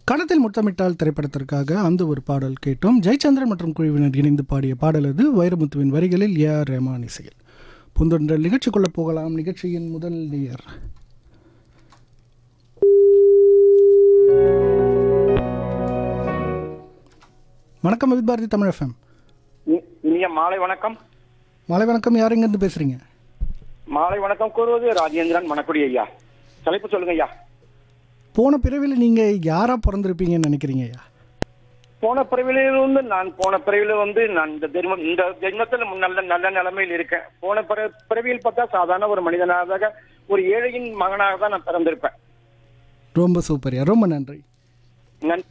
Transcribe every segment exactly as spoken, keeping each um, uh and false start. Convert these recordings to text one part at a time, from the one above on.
கணத்தில் முத்தமிட்டால் திரைப்படத்திற்காக அந்த ஒரு பாடல் கேட்டோம். ஜெயச்சந்திரன் மற்றும் குழுவினர் இணைந்து பாடிய பாடல் அது. வைரமுத்துவின் வரிகளில் ஏ ஆர் ரஹ்மான் இசையில். புந்தொன்ற நிகழ்ச்சிக்குள்ள போகலாம். நிகழ்ச்சியின் முதல் நேயர் வணக்கம். With Bharathi Tamil FM. இனிய மாலை வணக்கம். மாலை வணக்கம். யார் எங்கேருந்து பேசுறீங்க? மாலை வணக்கம் கூறுவது ராஜேந்திரன் மணக்குடி ஐயா. தலைப்பு சொல்லுங்க ஐயா. போன பிறவியில் நீங்க யாரா பிறந்திருப்பீங்கன்னு நினைக்கிறீங்க ஐயா? போன பிறவில வந்து நான் போன பிறவில வந்து நான் இந்த ஜென்மம் இந்த ஜென்மத்தில் நல்ல நல்ல நிலைமையில் இருக்கேன். போன பிற பிறவியில் பார்த்தா சாதாரண ஒரு மனிதனாக ஒரு ஏழையின் மகனாக தான் நான் பிறந்திருப்பேன். ரொம்ப சூப்பர்யா, ரொம்ப நன்றி. நன்றி.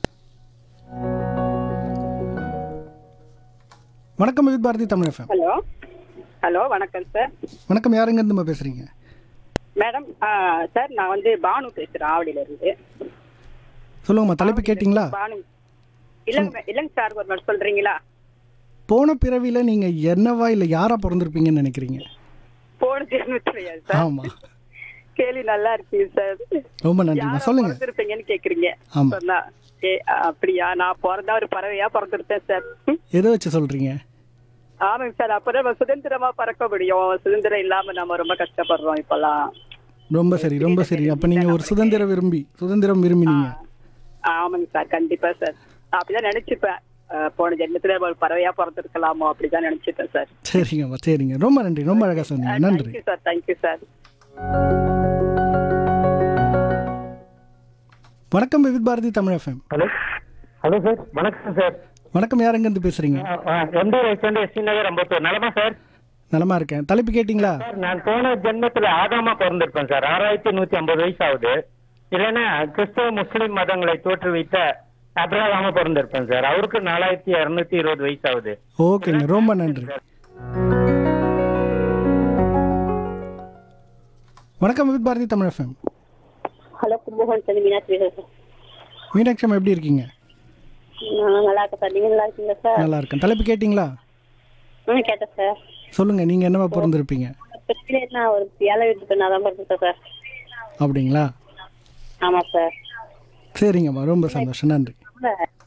வணக்கம். With Bharathi Tamil FM. Hello hello வணக்கம் சார். வணக்கம். யார் எங்கேருந்து பேசுறீங்க? மேடம் சார், நான் வந்து பானு பேசுறேன் ஆவடியில இருந்து. சொல்லுங்கம்மா, தலைப்பு கேட்டிங்களா? பானு இல்லைங்க இல்லைங்க சார், ஒரு மாதிரி சொல்றீங்களா? போன பிறவியில நீங்க என்னவா இல்ல யாரா பிறந்திருப்பீங்கன்னு நினைக்கிறீங்க? போன ஜென்மத்திலையா சார்? ஆமா. கேள்வி நல்லா இருக்கு சார். ரொம்ப நன்றிமா. சொல்லுங்க. பிறந்திருப்பீங்கன்னு கேக்குறீங்க. ஆமா. சொன்னா ஏ அப்படியா? நான் பிறந்தா ஒரு பறவையா பிறந்திருப்பேன் சார். எதை வச்சு சொல்றீங்க? ஆமாங்க சார், அப்பதான் நம்ம சுதந்திரமா பறக்க முடியும். சுதந்திரம் இல்லாம நம்ம ரொம்ப கஷ்டப்படுறோம் இப்பெல்லாம். ரொம்ப சரி, ரொம்ப சரி. அப்ப நீங்க ஒரு சுதந்திர விரும்பி சுதந்திரம் விரும்பினீங்க. ஆமாங்க சார், கண்டிப்பா சார். அப்படிதான் நினைச்சுப்பேன். போன ஜென்மத்துல ஒரு பறவையா பிறந்திருக்கலாமோ அப்படிதான் நினைச்சிட்டேன் சார். சரிங்கம்மா, சரிங்க. ரொம்ப நன்றி, ரொம்ப அழகா சொன்னீங்க. நன்றி தேங்க்யூ சார். Thank you sir. வணக்கம். With Bharathi Tamil FM. Hello hello sir, வணக்கம் சார். வணக்கம். யார் எங்கேருந்து பேசுறீங்க? எந்த எஸ்டி நகர் அம்பத்தூர். நலமா சார்? நலமா இருக்கேன். தலைப்பு கேட்டிங்களா? சார், நான் போன ஜென்மத்தில் ஆதாமா பிறந்திருப்பேன் சார். ஆறாயிரத்தி நூற்றி ஐம்பது வயசு ஆகுது. இல்லைன்னா கிறிஸ்தவ முஸ்லீம் மதங்களை தோற்றுவித்த அப்ரஹாமா பிறந்திருப்பேன் சார். அவருக்கு நாலாயிரத்தி இரநூத்தி இருபது வயசு ஆகுது. ஓகேங்க, ரொம்ப நன்றி. வணக்கம். With Bharathi Tamil FM. Hello, Kumbakonam Meenakshi பேசுறேன். மீனாட்சி எப்படி இருக்கீங்க? நான் நல்லா இருக்கேன் சார். நீங்கள் நல்லா இருக்கீங்களா சார்? நல்லா இருக்கேன். தலைப்பு கேட்டிங்களா? ம், கேட்டேன் சார். சொல்லுங்க, நீங்க என்னவா பிறந்திருப்பீங்க? பிரச்சனை நான் ஒரு ஏழை வீட்டு பெண்ணாக தான் பிறந்தேன் சார். அப்படிங்களா? ஆமாம் சார். சரிங்கம்மா, ரொம்ப சந்தோஷம். நன்றி.